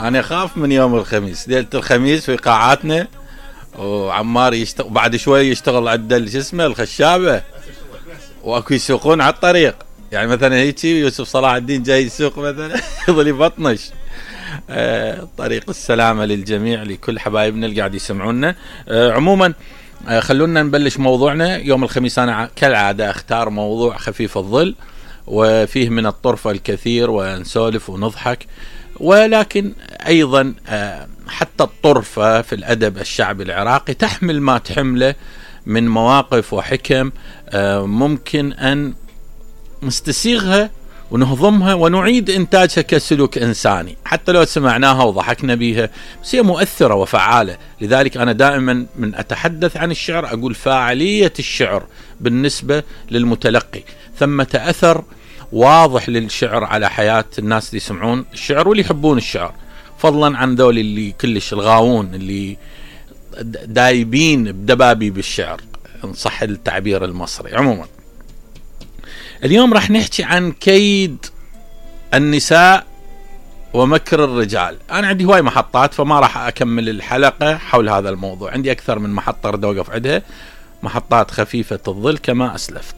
أنا أخاف من يوم الخميس، ليلة الخميس في قاعاتنا وعمار يشتغل بعد شوي يشتغل عند شو اسمه الخشابة، واكو يسوقون على الطريق. يعني مثلا هيك يوسف صلاح الدين جاي يسوق مثلا يظل يبطنش. طريق السلامة للجميع، لكل حبايبنا اللي قاعد يسمعونا. عموما خلونا نبلش موضوعنا يوم الخميس. أنا كالعادة اختار موضوع خفيف الظل وفيه من الطرفة الكثير، ونسولف ونضحك، ولكن أيضا حتى الطرفة في الأدب الشعبي العراقي تحمل ما تحمله من مواقف وحكم ممكن أن نستسيغها ونهضمها ونعيد إنتاجها كسلوك إنساني، حتى لو سمعناها وضحكنا بيها، بس هي مؤثرة وفعالة. لذلك أنا دائما من أتحدث عن الشعر أقول فاعلية الشعر بالنسبة للمتلقي، ثمة أثر واضح للشعر على حياة الناس اللي يسمعون الشعر واللي يحبون الشعر، فضلا عن ذول اللي كلش الغاوون اللي دايبين بدبابي بالشعر إن صح التعبير المصري. عموما اليوم راح نحكي عن كيد النساء ومكر الرجال. أنا عندي هواي محطات فما راح أكمل الحلقة حول هذا الموضوع، عندي أكثر من محطة أريد أوقف عندها، محطات خفيفة الظل كما أسلفت.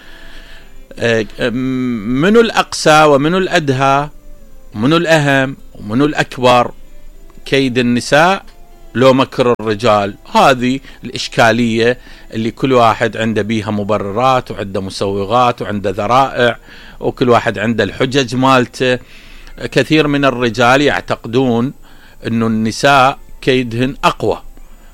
منو الأقسى ومنو الأدهى، منو الأهم ومنو الأكبر، كيد النساء لو مكر الرجال؟ هذه الإشكالية اللي كل واحد عنده بيها مبررات وعنده مسوغات وعنده ذرائع، وكل واحد عنده الحجج مالته. كثير من الرجال يعتقدون أنه النساء كيدهن أقوى.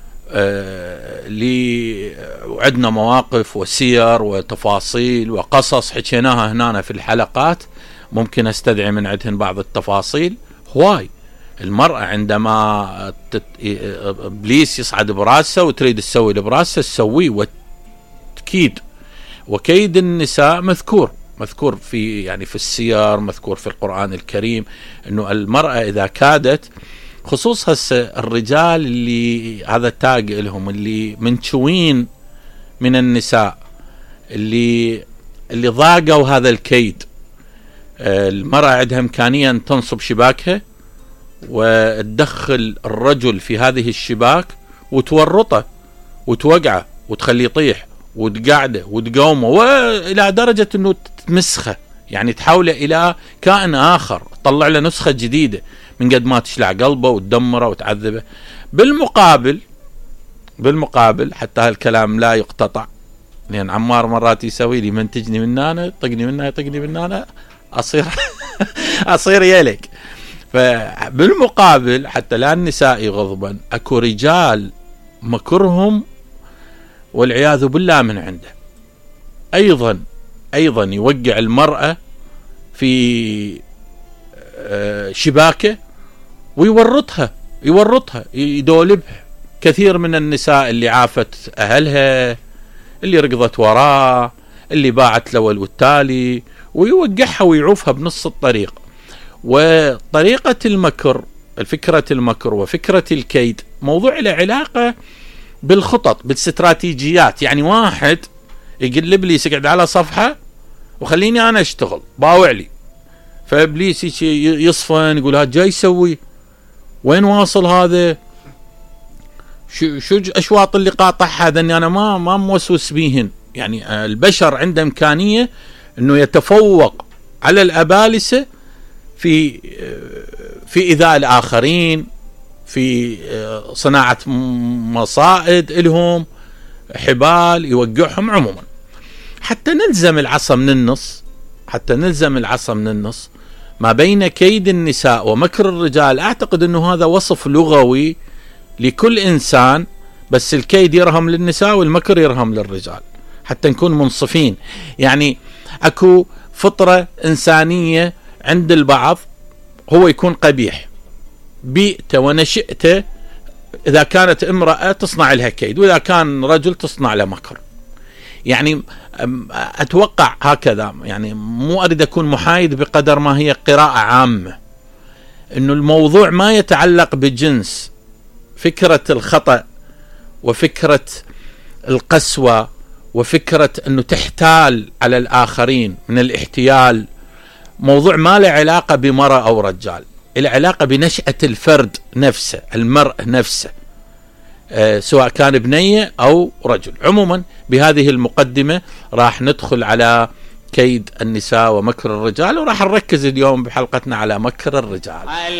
وعندنا مواقف وسير وتفاصيل وقصص حكيناها هنا في الحلقات، ممكن استدعي من عندهن بعض التفاصيل. هواي المرأة عندما إبليس يصعد براسه وتريد تسوي براسه تسويه وتكيد. وكيد النساء مذكور في يعني في السير، مذكور في القرآن الكريم، انه المرأة اذا كادت، خصوصا الرجال اللي هذا تاج لهم، اللي منشوين من النساء، اللي ضاقوا هذا الكيد. المرأة عندها إمكانية أن تنصب شباكها وتدخل الرجل في هذه الشباك وتورطه وتوقعه وتخليه يطيح وتقعده وتقومه، وإلى درجة أنه تمسخه، يعني تحوله إلى كائن آخر، تطلع له نسخة جديدة من قد ما تشلع قلبه وتدمره وتعذبه. بالمقابل حتى هالكلام لا يقتطع، لأن عمار مرات يسوي لي منتجني من هنا، طقني من هنا أصير يلك. فبالمقابل حتى لا النساء يغضبن، أكو رجال مكرهم والعياذ بالله من عنده أيضا يوقع المرأة في شباكه ويورطها يدولبها. كثير من النساء اللي عافت أهلها، اللي رقضت وراه، اللي باعت له والتالي، ويوقعها ويعوفها بنص الطريق. وطريقة المكر، فكرة المكر وفكرة الكيد موضوع له علاقة بالخطط، بالاستراتيجيات. يعني واحد يقلب لي يقعد على صفحة وخليني أنا أشتغل باوع لي، فإبليس يصفن يقول هذا جاي يسوي، وين واصل هذا، شو أشواط اللي قاطع هذا، أني أنا ما موسوس بيهن. يعني البشر عنده إمكانية أنه يتفوق على الأبالسة في إيذاء الآخرين، في صناعة مصائد لهم، حبال يوقعهم. عموما حتى نلزم العصا من النص ما بين كيد النساء ومكر الرجال. أعتقد أنه هذا وصف لغوي لكل إنسان، بس الكيد يرهم للنساء والمكر يرهم للرجال، حتى نكون منصفين. يعني أكو فطرة إنسانية عند البعض، هو يكون قبيح، بيئته ونشئته، إذا كانت امرأة تصنع لها كيد، وإذا كان رجل تصنع له مكر. يعني أتوقع هكذا، يعني مو أريد أكون محايد بقدر ما هي قراءة عامة، إنه الموضوع ما يتعلق بالجنس، فكرة الخطأ وفكرة القسوة وفكرة أنه تحتال على الآخرين من الاحتيال، موضوع ما له علاقة بمرأة أو رجال. له علاقة بنشأة الفرد نفسه، المرء نفسه، سواء كان بنية أو رجل. عموما بهذه المقدمة راح ندخل على كيد النساء ومكر الرجال، وراح نركز اليوم بحلقتنا على مكر الرجال.